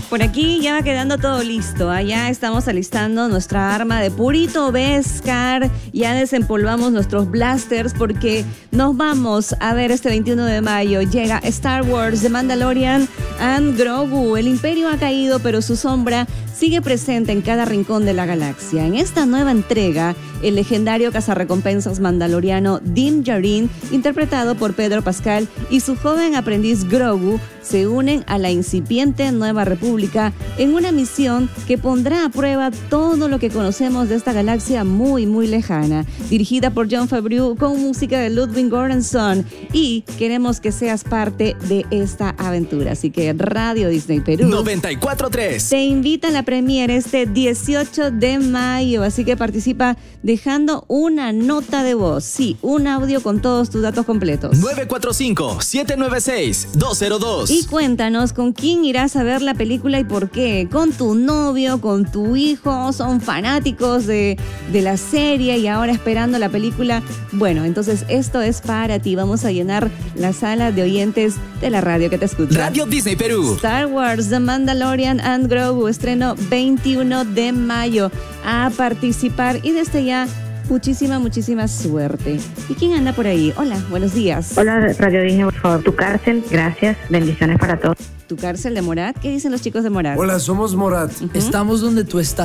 Por aquí ya va quedando todo listo. Ya estamos alistando nuestra arma de purito Beskar. Ya desempolvamos nuestros blasters porque nos vamos a ver este 21 de mayo. Llega Star Wars, The Mandalorian and Grogu. El Imperio ha caído, pero su sombra sigue presente en cada rincón de la galaxia. En esta nueva entrega, el legendario cazarrecompensas mandaloriano Din Djarin, interpretado por Pedro Pascal, y su joven aprendiz Grogu se unen a la incipiente Nueva República en una misión que pondrá a prueba todo lo que conocemos de esta galaxia muy, muy lejana. Dirigida por Jon Favreau con música de Ludwig Göransson, y queremos que seas parte de esta aventura. Así que Radio Disney Perú 94.3 te invita a la premiere este 18 de mayo. Así que participa dejando una nota de voz. Sí, un audio con todos tus datos completos. 945-796-202. Y cuéntanos con quién irás a ver la película y por qué. ¿Con tu novio, con tu hijo? ¿Son fanáticos de la serie y ahora esperando la película? Bueno, entonces esto es para ti. Vamos a llenar la sala de oyentes de la radio que te escucha. Radio Disney Perú. Star Wars, The Mandalorian and Grogu, estreno 21 de mayo. A participar y desde ya muchísima suerte. ¿Y quién anda por ahí? Hola, buenos días. Hola, Radio Disney, por favor. Tu cárcel, gracias. Bendiciones para todos. ¿Tu cárcel de Morat? ¿Qué dicen los chicos de Morat? Hola, somos Morat. Estamos donde tú estás.